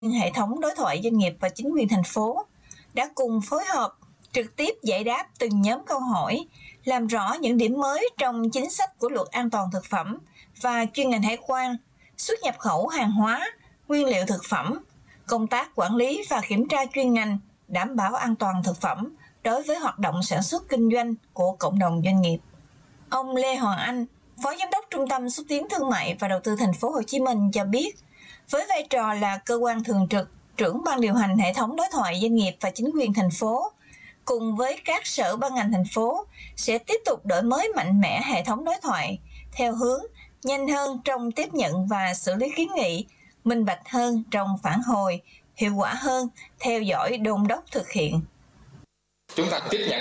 hệ thống đối thoại doanh nghiệp và chính quyền thành phố đã cùng phối hợp trực tiếp giải đáp từng nhóm câu hỏi, làm rõ những điểm mới trong chính sách của Luật An toàn thực phẩm và chuyên ngành hải quan, xuất nhập khẩu hàng hóa, nguyên liệu thực phẩm, công tác quản lý và kiểm tra chuyên ngành, đảm bảo an toàn thực phẩm đối với hoạt động sản xuất kinh doanh của cộng đồng doanh nghiệp. Ông Lê Hoàng Anh, Phó Giám đốc Trung tâm Xúc tiến Thương mại và Đầu tư Thành phố Hồ Chí Minh cho biết, với vai trò là cơ quan thường trực, trưởng ban điều hành hệ thống đối thoại doanh nghiệp và chính quyền thành phố, cùng với các sở ban ngành thành phố sẽ tiếp tục đổi mới mạnh mẽ hệ thống đối thoại theo hướng nhanh hơn trong tiếp nhận và xử lý kiến nghị, minh bạch hơn trong phản hồi, hiệu quả hơn theo dõi đôn đốc thực hiện. Chúng ta tiếp nhận